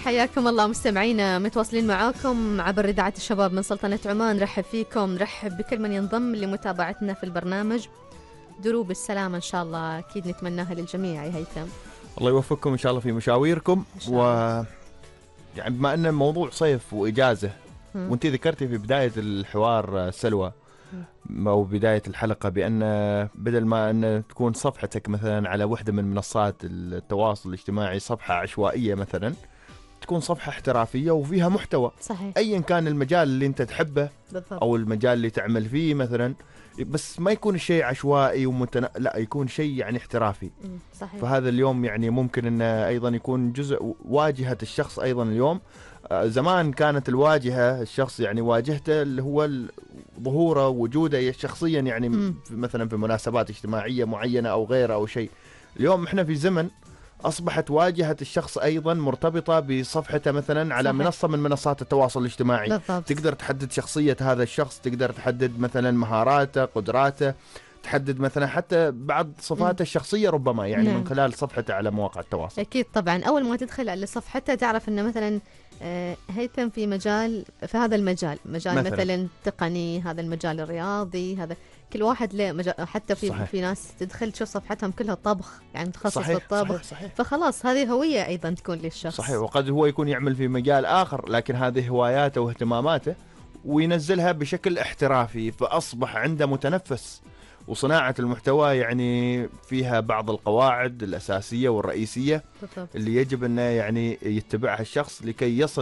حياكم الله مستمعينا، متواصلين معاكم عبر إذاعة الشباب من سلطنة عمان. نرحب فيكم، نرحب بكل من ينضم لمتابعتنا في البرنامج. دروب السلامة إن شاء الله أكيد نتمناها للجميع يا هيثم. الله يوفقكم إن شاء الله في مشاويركم. يعني بما أن الموضوع صيف وإجازة، وانت ذكرتي في بداية الحوار سلوى أو بداية الحلقة بأن بدل ما أن تكون صفحتك مثلا على وحدة من منصات التواصل الاجتماعي صفحة عشوائية مثلا، تكون صفحة احترافية وفيها محتوى. صحيح. أيا كان المجال اللي انت تحبه بالضبط. أو المجال اللي تعمل فيه مثلا، بس ما يكون الشيء عشوائي لا يكون شيء يعني احترافي. صحيح. فهذا اليوم يعني ممكن أنه أيضا يكون جزء واجهة الشخص. أيضا اليوم زمان كانت الواجهة الشخص يعني واجهته اللي هو ظهوره وجوده شخصيا يعني مثلا في مناسبات اجتماعية معينة أو غيره أو شيء. اليوم احنا في زمن أصبحت واجهة الشخص أيضا مرتبطة بصفحته مثلا على صحيح. منصة من منصات التواصل الاجتماعي. بالضبط. تقدر تحدد شخصية هذا الشخص، تقدر تحدد مثلا مهاراته، قدراته، تحدد مثلا حتى بعض صفاته الشخصية ربما يعني من خلال صفحته على مواقع التواصل. أكيد طبعا. أول ما تدخل على صفحته تعرف أنه مثلا هيثم في مجال، في هذا المجال مثلا تقني، هذا المجال الرياضي، هذا كل واحد له مجال. حتى في ناس تدخل تشوف صفحتهم كلها طبخ، يعني تخصص في الطبخ. صحيح. فخلاص هذه هوية أيضا تكون للشخص. صحيح. وقد هو يكون يعمل في مجال آخر لكن هذه هواياته واهتماماته وينزلها بشكل احترافي، فأصبح عنده متنفس. وصناعة المحتوى يعني فيها بعض القواعد الأساسية والرئيسية اللي يجب أنه يعني يتبعها الشخص لكي يصل